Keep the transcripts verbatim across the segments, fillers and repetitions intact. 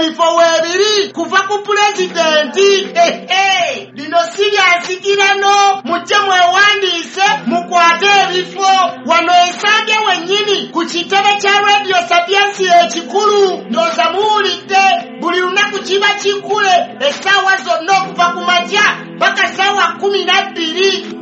ebifo weebiri kuva ku pulezidenti. Ehe, lino si lyasikirano, mujje mwewandiise mukwate ebifo wano Ensambye wennyini ku kitebe kya Radio Sapiensi ekikulu. Ndooza muwulidde buli lunaku kiba kikule essaawa zonna okuva ku makya paka ssaawa kumi na bbiri.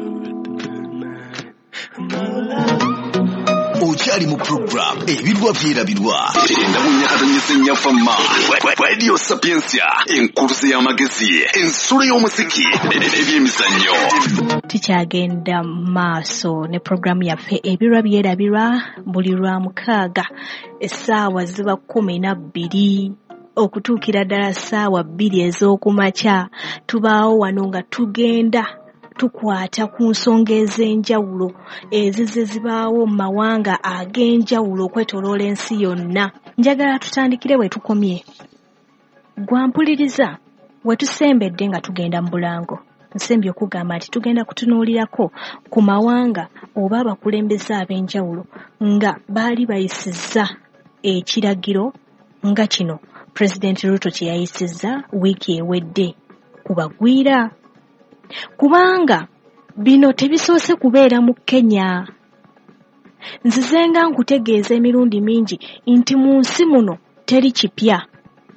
Okyali mu program ebirwa byerabirwa enda munyakatanyisa ennyafamma Radio Sapiensia enkuruze y'amagezi ensolo y'omusiki ebyemizannyo. Tukyagenda maaso ne programu yaffe ebirwa byerabirwa buli lwa mukaaga essaawa ziba kumi na bbiri okutuukira ddala ssaawa bbiri ez'okumakya. Tubaawo wano nga tugenda tukwata ku nsonga ez'enjawulo ezize zibaawo mu mawanga ag'enjawulo okwetooloola ensi yonna. Njagala tutandikire we tukomye. Gwampuliriza we tusembedde nga tugenda mu Bulango. Nsembye okugamba nti tugenda kutunuulirako ku mawanga oba abakulembeze ab'enjawulo nga baali bayisizza ekiragiro nga kino President Ruto kye yayisizza wiiki ewedde ku bagwira. Kubanga bino tebisoose kubeera mu Kenya. Nzizenga nkutegeeza emirundi mingi nti mu nsi muno teri kipya.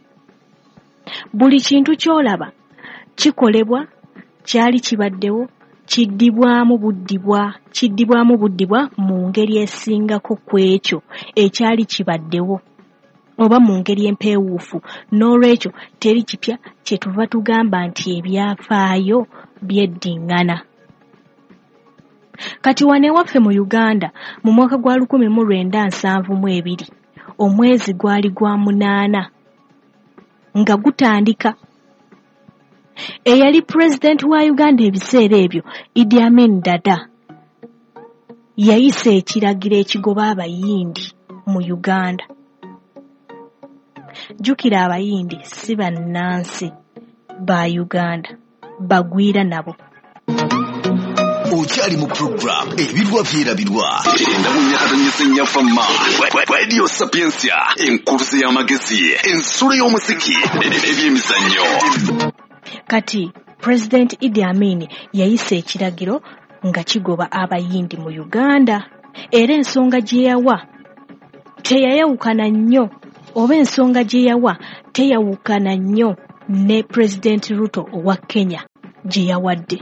Buli kintu ky'olaba kikolebwa, kyali kibaddewo, kiddibwamu buddibwa, kiddibwamu buddibwa mu ngeri esingako ku ekyo ekyali kibaddewo oba mu ngeri empeewuufu. N'olwekyo teri kipya kye tuva tugamba nti ebyafaayo byeddingana. Kati wane waffe mu Uganda mu mwaka gwa lukumi mu lwenda nsanvu mu ebiri omwezi gwali gwa munaana nga gutandika, eyali President wa Uganda ebiseera ebyo Idi Amin Dada yayisa ekiragiro ekigoba abayindi mu Uganda. Jjukira abayindi si bannansi ba Uganda, bagwira nabo. Okyali mu program ebirwa byerabirwa enda munyakatanyisa ennyafamma Radio Sapiensia enkuruze y'amagezi ensolo y'omusiki ebyemizannyo. Kati President Idi Amin yayisa ekiragiro nga kigoba abayindi mu Uganda, era ensonga gye yawa teyayawukana nnyo oba ensonga gye yawa teyawukana nnyo ne President Ruto owa Kenya gye yawadde.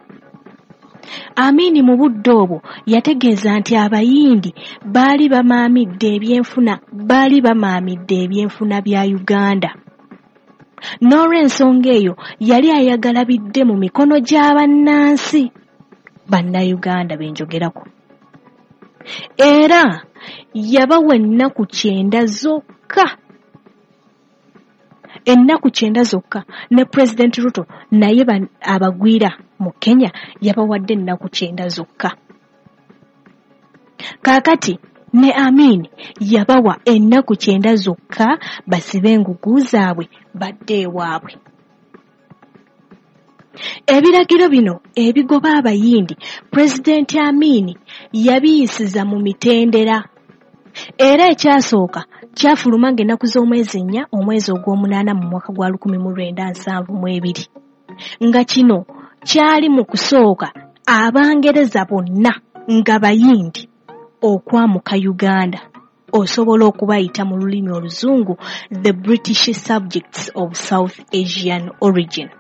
Amini mu budde obwo yategeeza nti abayindi baali bamaamidde ebyenfuna baali bamaamidde ebyenfuna bya Uganda. N'olw'ensonga eyo yali ayagala bidde mu mikono gy'abannansi bannayuganda benjogerako. Era yabawa ennaku kyenda zokka. Ennaku kyenda zokka ne President Ruto naye abagwira mu Kenya yabawadde ennaku kyenda zokka. Kaakati ne Amin yabawa ennaku kyenda zokka basibe engugu zaabwe badde ewaabwe. Ebiragiro bino ebigoba abayindi President Amin yabiyisiza mu mitendera. Era ekyasooka kyafuluma ng'ennaku z'omwezi nnya omwezi ogw'omunaana mu mwaka gwa lukumi mu lwenda nsanvu mu ebiri. Nga kino kyali mu kusooka Abangereza bonna nga bayindi okwamuka Uganda. Osobola okubayita mu lulimi oluzungu the British subjects of South Asian origin.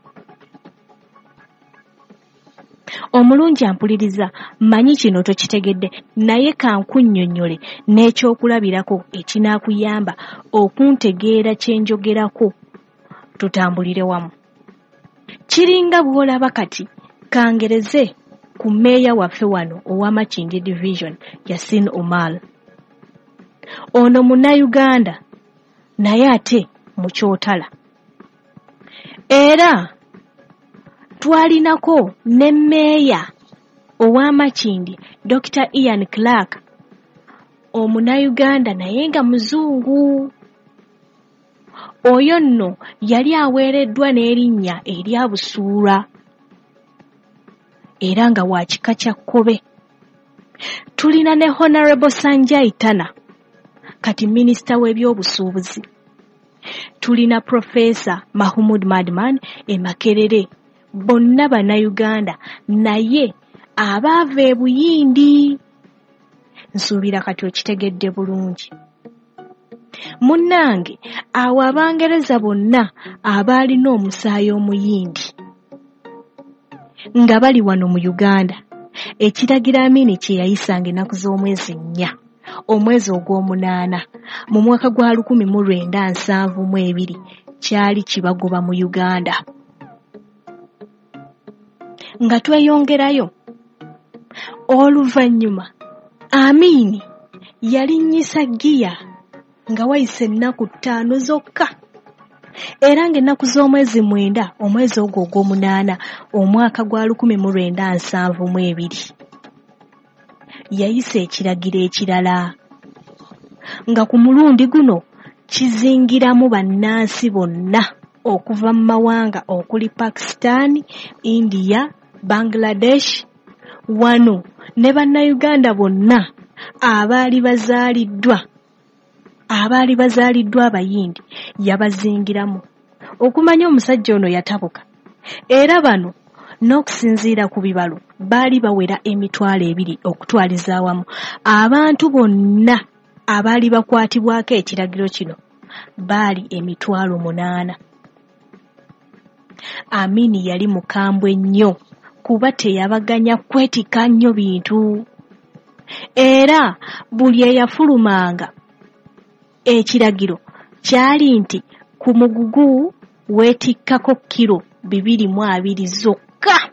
Omulungi ampuliriza, manyi kino tokitegedde, naye kankunnyonnyole n'ekyokulabirako ekinaakuyamba okuntegeera kye njogerako tutambulire wamu. Kiringa bw'olaba kati kangereze ku mmeeya waffe wano owa Makindye Division Yasin Omar. Ono Munnayuganda naye ate mu Kyotala. Era twalinako ne mmeeya owa Makindye Doctor Ian Clark, Omunnayuganda naye nga muzungu. Oyo nno yali aweereddwa n'erinnya erya Busuura era nga wa kika kya Kkobe. Tulina ne Honorable Sanjay Tana, kati minisita w'ebyobusuubuzi. tulina Professor Mahmood Madman e Makerere, bonna bannayuganda naye abaava e Buyindi. Nsuubira kati okitegedde bulungi. Munnange, awo Abangereza bonna abaalina omusaayi omuyindi nga bali wano mu Uganda, ekiragira Amini kye yayisanga ennaku z'omwezi nnya omwezi ogw'omunaana mu mwaka gwa lukumi mu lwenda nsanvu mu ebiri kyali kibagoba mu Uganda. Nga tweyongerayo, oluvannyuma Amini yalinnyisa giya nga wayise ennaku ttaano zokka, era ng'ennaku z'omwezi mwenda omwezi ogwo ogw'omunaana omwaka gwa lukumi mu lwenda nsanvu mu ebiri yayisa ekiragiro ekirala nga ku mulundi guno kizingiramu bannansi bonna okuva mu mawanga okuli Pakistan, India, Bangladesh, wano ne bannayuganda bonna abaali bazaaliddwa abaali bazaaliddwa abayindi yabazingiramu okumanya omusajja ono yatabuka, era bano n'okusinziira ku bibalo baali bawera emitwalo ebiri okutwaliza awamu abantu bonna abaali bakwatibwako ekiragiro kino baali emitwalo munaana. Amini yali mukambwe nnyo kuba teyabaganya kwetika nnyo bintu, era buli eyafulumanga ekiragiro kyali nti ku mugugu weetikkako kiro bibiri mu abiri zokka.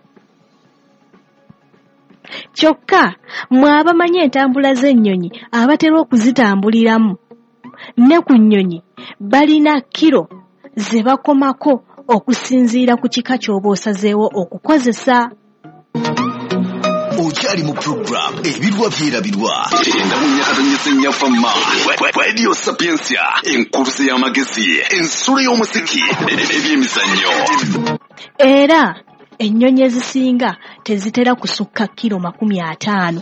Kyokka mwabamanyi entambula z'ennyonyi abatera okuzitambuliramu, ne ku nnyonyi balina kiro ze bakomako okusinziira ku kika ky'oba osazeewo okukozesa. Okyali mu program ebirwa byerabirwa endamunyakatanyisa ennyafamma Radio Sapiensia, enkurusi y'amagezi, ensolo y'omusiki n'ebyemizannyo. Era ennyonyi ezisinga tezitera kusukka kiro makumi ataano.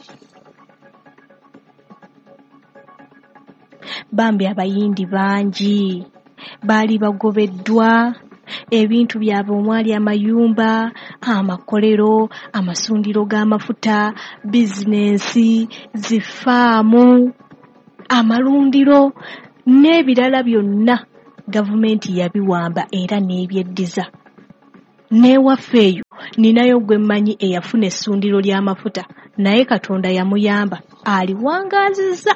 Bambi abayindi bangi baali bagobeddwa, ebintu byabwe omwali amayumba, amakolero, amasundiro g'amafuta, bizinensi, zifaamu, amalundiro n'ebirala byonna gavumenti yabiwamba era n'ebyeddiza. N'ewaffe eyo ninayo gwe mmanyi eyafuna essundiro ly'amafuta naye Katonda yamuyamba aliwangaazizza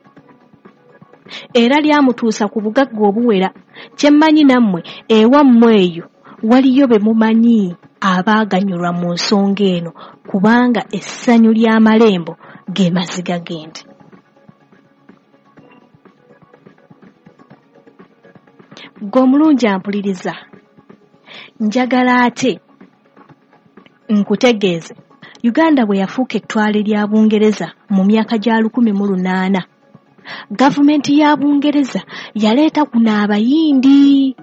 era lyamutuusa ku bugagga obuwera. Kye mmanyi nammwe ewammwe eyo waliyo be mumanyi abaaganyulwa mu nsonga eno kubanga essanyu ly'amalembo ge maziga gende. Gwe omulungi ampuliriza, njagala ate nkutegeeze Uganda bwe yafuuka ettwale lya Bungereza mu myaka gya lukumi mu lunaana, gavumenti ya Bungereza yaleeta kuno abayindi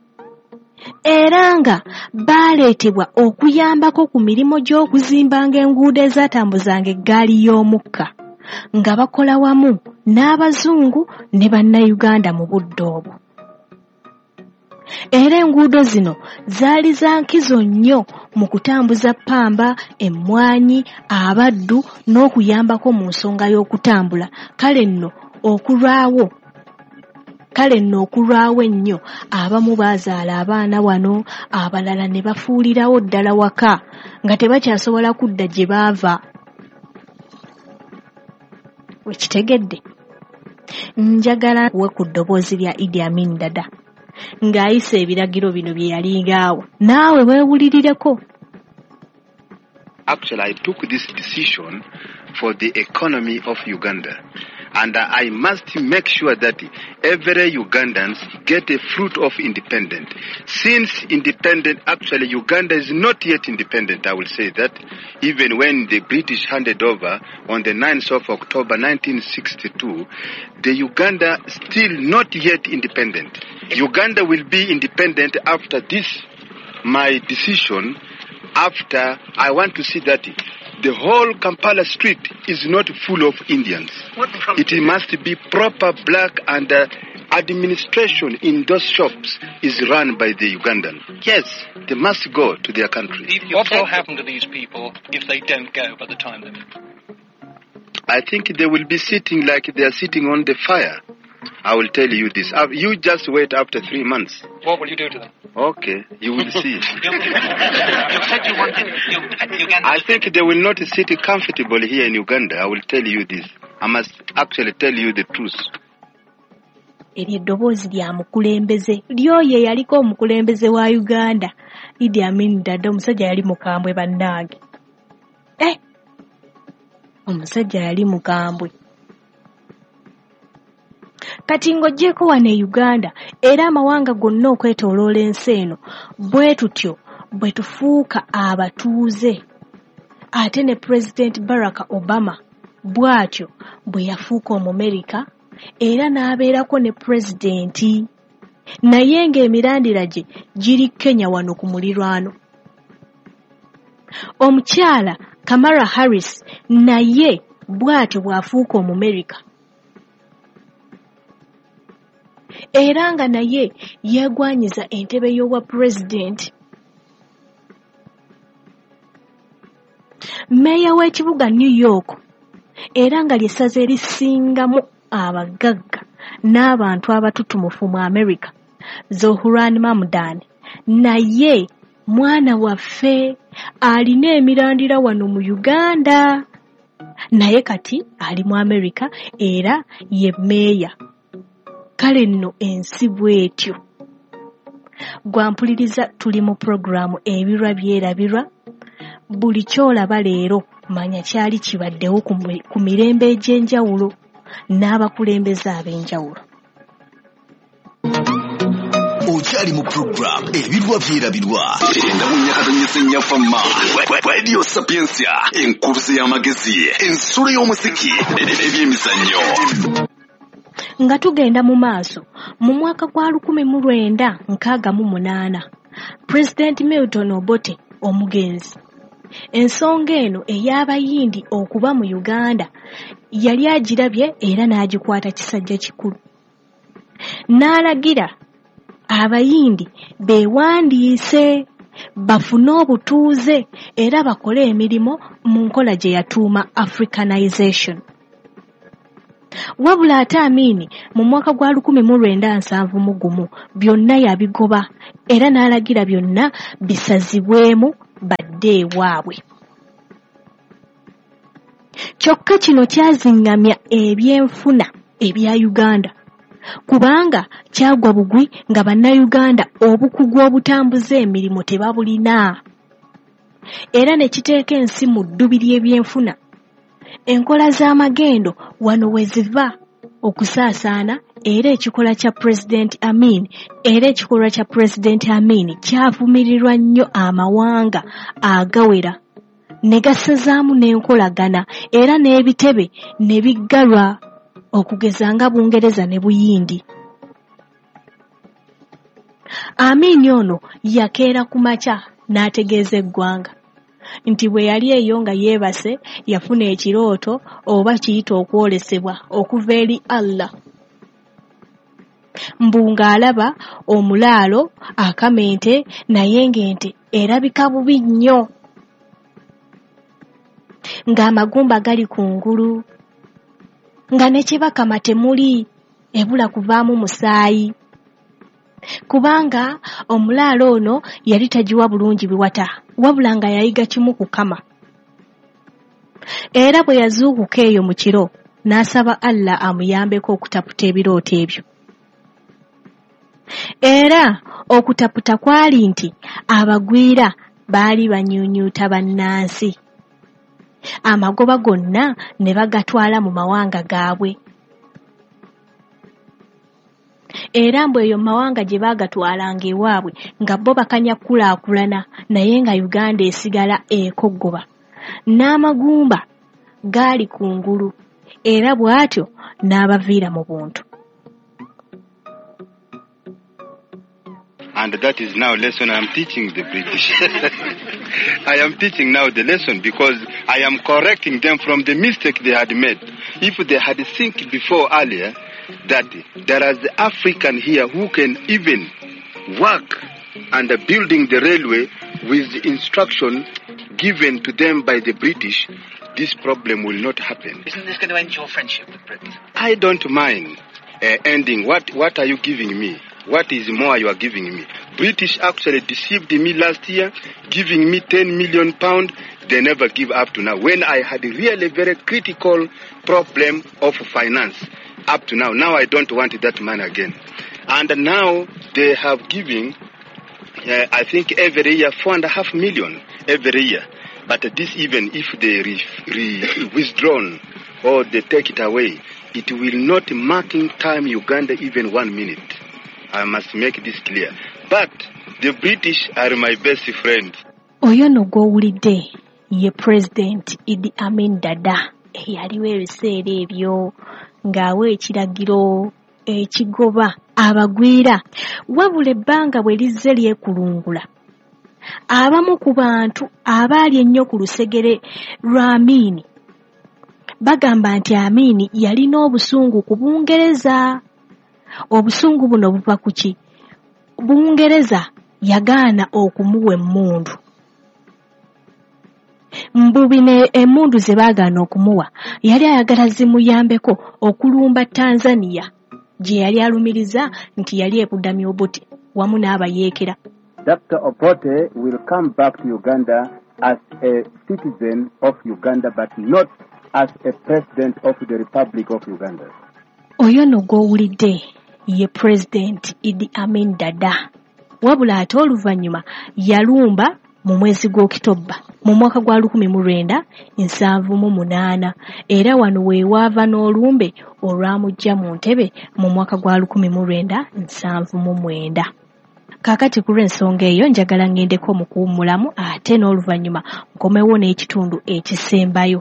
era nga baaleetebwa okuyambako ku mirimu gy'okuzimbanga enguudo ezatambuzanga eggaali y'omukka nga bakola wamu n'abazungu ne bannayuganda mu budde obwo. Era enguudo zino zaali za nkizo nnyo mu kutambuza ppamba, emmwanyi, abaddu n'okuyambako mu nsonga y'okutambula. Kale nno okulwawo kale nno okulwawo ennyo abamu baazaala abaana wano, abalala ne bafuulirawo ddala waka nga tebakyasobola kudda gye baava. Wekitegedde? Njagala we ku ddoboozi lya Idi Amin Dada ng'ayisa ebiragiro bino bye yalingaawo, naawe weewulirireko. Actually, I took this decision for the economy of Uganda. And uh, I must make sure that every Ugandans get a fruit of independence. Since independent, actually Uganda is not yet independent, I will say that. Even when the British handed over on the ninth of October nineteen sixty-two, the Uganda still not yet independent. Uganda will be independent after this, my decision, after I want to see that the whole Kampala street is not full of Indians. It must be proper black and uh, administration in those shops is run by the Ugandan. Yes, they must go to their country. What will happen to these people if they don't go by the time limit? I think they will be sitting like they are sitting on the fire. I will tell you this. Uh, You just wait after three months. What will you do to them? Okay, you will see. You said you wanted you, Uganda. I think they will not sit comfortable here in Uganda. I will tell you this. I must actually tell you the truth. Eryo eddoboozi lya mukulembeze lyoyo yaliko omukulembeze wa Uganda Idi Amin Dada, omusajja yali mukambwe bannange. Eh, omusajja yali mukambwe. Kati ng'oggyeko wano e Uganda era amawanga gonna okwetooloola ensi eno bwe tutyo bwe tufuuka abatuuze. Ate ne President Barack Obama bw'atyo bwe yafuuka Omumerika era n'abeerako ne pulezidenti, naye ng'emirandira gye giri Kenya wano ku muliraano. Omukyala Kamala Harris naye bw'atyo bw'afuuka Omumerika era nga naye yeegwanyiza entebe y'obwa pulezidenti. Meeya w'ekibuga New York era nga ly'essaza erisingamu abagagga n'abantu abatutumufu mu America, Zohran Mamdani naye mwana waffe alina emirandira wano mu Uganda, naye kati ali mu America era ye meeya. Kale nno ensi bw'etyo. Gwampuliriza tuli mu programu ebirwa byerabirwa. Buli kyolaba leero manya kyali kibaddewo ku mirembe egy'enjawulo n'abakulembeze ab'enjawulo. Okyali mu programu ebirwa byerabirwa. Endamunyakatanyisa ennyafamma Radio Sapiensia, enkuluze y'amagezi, ensolo y'omusiki n'ebyemizannyo. Nga tugenda mu maaso, mu mwaka gwa lukumi mu lwenda nkaaga mu munaana, President Milton Obote omugenzi, ensonga eno ey'abayindi okuba mu Uganda yali agirabye era n'agikwata kisajja kikulu. N'alagira abayindi beewandiise bafune obutuuze era bakole emirimu mu nkola gye yatuuma Africanization. Wabula ate Amini mu mwaka gwa lukumi mu lwenda nsanvu mu gumu byonna yabigoba era n'alagira byonna bisazibwemu badde ewaabwe. Kyokka kino kyazingamya ebyenfuna ebya Uganda kubanga kyagwa bugwi nga bannayuganda obukugu obutambuza emirimu tebabulina era ne kiteeka ensi mu ddubi ly'ebyenfuna. Enkola z'amagendo wano we ziva okusaasaana era ekikola kya President Amin era ekikolwa kya President Amin kyavumirirwa nnyo amawanga agawera ne gasazaamu n'enkolagana era n'ebitebe ne biggalwa okugeza nga Bungereza ne Buyindi. Amin ono yakeera ku makya n'ategeeza eggwanga nti bwe yali eyo nga yeebase yafuna ekirooto oba kiyita okwolesebwa okuva eri Allah. Mbu ng'alaba omulaalo akamente naye ng'ente erabika bubi nnyo, ng'amagumba gali kungulu, nga ne kye bakama temuli ebula kuvaamu musaayi, kubanga omulaalo ono yali tagiwa bulungi biwata wabula nga yayiga kimu kukama. Era bwe yazuukuka eyo mu kiro n'asaba Allah amuyambeko okutaputa ebirooto ebyo. Era okutaputa kwali nti abagwira baali banyuunyuuta bannansi, amagoba gonna ne bagatwala mu mawanga gaabwe. Era mbu eyo mawanga gye baagatwalanga ewaabwe nga bo bakanya kulaakulana naye nga Uganda esigala ekoggoba n'amagumba gaali kungulu era bw'atyo n'abaviira mu buntu. And that is now a lesson I am teaching the British. I am teaching now the lesson because I am correcting them from the mistake they had made. If they had think before earlier, that there is African here who can even work under building the railway with the instruction given to them by the British, this problem will not happen. Isn't this going to end your friendship with Britain? I don't mind uh, ending. What, what are you giving me? What is more you are giving me? British actually deceived me last year, giving me ten million pounds. They never give up to now. When I had a really very critical problem of finance up to now. Now I don't want that money again. And now they have given, uh, I think every year, four and a half million every year. But this, even if they re, re withdrawn or they take it away, it will not marking time Uganda even one minute. I must make this clear. But the British are my best friends. Oyono gowulidde ye President Idi Amin Dada eyaliwo ebiseera ebyo ng'awa ekiragiro ekigoba abagwira wabula ebbanga bwe lizze lyekulungula. Abamu ku bantu abaali ennyo ku lusegere lwa Amini bagamba nti Amini yalina obusungu ku Bungereza. Obusungu buno buva ku ki? Bungereza yagaana okumuwa emmundu. Mbubine emmundu ze baagaana okumuwa yali ayagala zimuyambeko okulumba Tanzania gye yali alumiriza nti yali ebudamya Obote wamu n'abayeekera. Doctor Obote will come back to Uganda as a citizen of Uganda but not as a president of the Republic of Uganda. Oyono gowulidde ye President Idi Amin Dada. Wabula ate oluvannyuma yalumba mu mwezi gw'Okitoba mu mwaka gwa lukumi mu lwenda nsanvu mu munaana era wano weewaava n'olumbe olwamujja mu ntebe mu mwaka gwa lukumi mu lwenda nsanvu mu mwenda. Kaakati ku lw'ensonga eyo njagala ngendeko mu kuwummulamu ate n'oluvannyuma nkomewo n'ekitundu ekisembayo.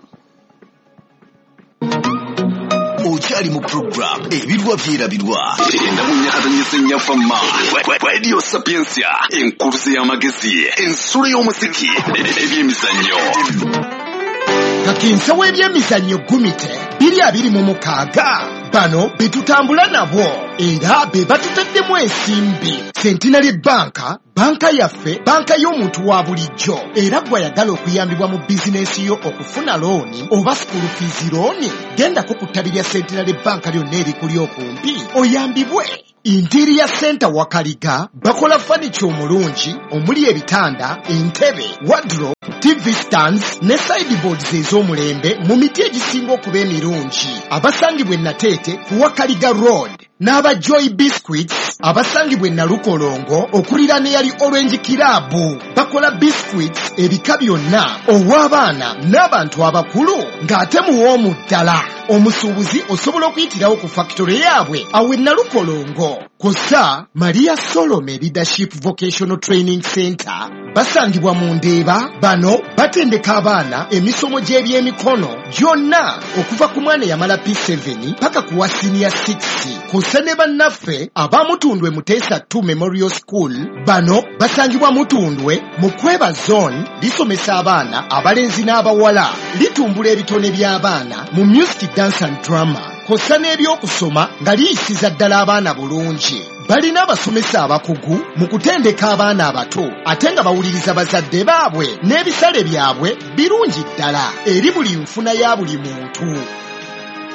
Okyali mu program ebirwa byerabirwa enda mu nyakatanyisa ennyafamma Radio Sapiensia enkuluze y'amagezi ensolo y'omusiki ebyemizannyo. Kakinsa w'ebyemizannyo gumite biri abiri mu mukaaga bano be tutambula nabo era be batutaddemu ensimbi. Centenary Banka, banka yaffe, banka y'omuntu wa bulijjo era gw'ayagala okuyambibwa mu bizinesi yo okufuna looni oba school fees looni gendako ku ttabi lya Centenary Banka lyonna erikuli okumpi oyambibwe. Interior Center Wakaliga bakola furniture omulungi omuli ebitanda, entebe, wardrobe, T V stands ne sideboards ez'omulembe mu miti egisinga okuba emirungi. Abasangibwa e Nateete ku Wakaliga Road n'aba Joy Biscuits abasangibwa e Nalukolongo okulira ne yali Orange Kirabu bakola biscuits ebika byonna ow'abaana n'abantu abakulu ng'ate muwoomu ddala. Omusuubuzi osobola okuyitirawo ku factory yaabwe awo e Nalukolongo. Kosa Maria Solomon Leadership Vocational Training Center basangibwa mu Ndeeba. Bano batendeka abaana emisomo gy'ebyemikono gyonna okuva ku mwana yamala P seven paka ku wa senior six. Kosa ne bannaffe abamutundwe Muteesa two Memorial School bano basangibwa Mutundwe mu Kweba Zone lisomesa abaana abalenzi n'abawala litumbula ebitone by'abaana mu music dance and drama. Kosa n'ebyokusoma nga liyisiza ddala abaana bulungi. Balina abasomesa abakugu mu kutendeka abaana abato ate nga bawuliriza bazadde baabwe n'ebisale byabwe birungi ddala eri buli nfuna ya buli muntu.